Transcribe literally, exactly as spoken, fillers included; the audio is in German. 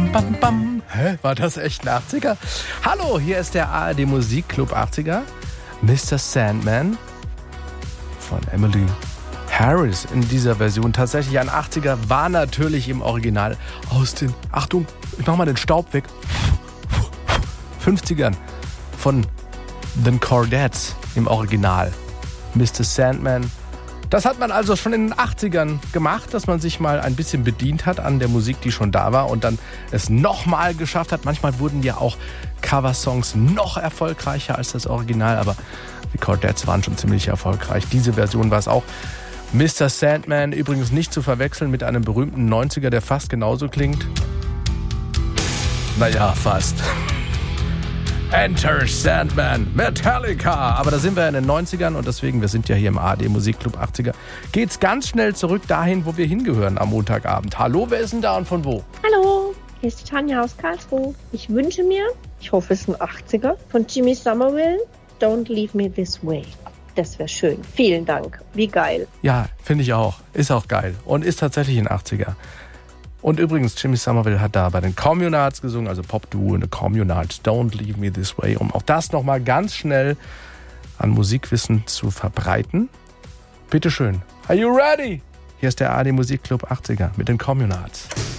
Bam, bam, bam. Hä? War das echt ein achtziger? Hallo, hier ist der A R D Musikclub achtziger. Mister Sandman von Emily Harris in dieser Version. Tatsächlich ein achtziger, war natürlich im Original aus den, Achtung, ich mach mal den Staub weg, fünfzigern von The Chordettes im Original. Mister Sandman. Das hat man also schon in den achtzigern gemacht, dass man sich mal ein bisschen bedient hat an der Musik, die schon da war und dann es nochmal geschafft hat. Manchmal wurden ja auch Coversongs noch erfolgreicher als das Original, aber die Chordettes waren schon ziemlich erfolgreich. Diese Version war es auch. Mister Sandman, übrigens nicht zu verwechseln mit einem berühmten neunziger, der fast genauso klingt. Naja, fast. Enter Sandman, Metallica. Aber da sind wir in den neunzigern und deswegen, wir sind ja hier im A R D Musikclub achtziger, geht's ganz schnell zurück dahin, wo wir hingehören am Montagabend. Hallo, wer ist denn da und von wo? Hallo, hier ist Tanja aus Karlsruhe. Ich wünsche mir, ich hoffe es ist ein achtziger, von Jimmy Somerville, Don't Leave Me This Way. Das wäre schön. Vielen Dank. Wie geil. Ja, finde ich auch. Ist auch geil. Und ist tatsächlich ein achtziger. Und übrigens, Jimmy Somerville hat da bei den Communards gesungen, also Pop-Duo, eine Communards, Don't Leave Me This Way, um auch das nochmal ganz schnell an Musikwissen zu verbreiten. Bitteschön. Are you ready? Hier ist der A R D Musikclub achtziger mit den Communards.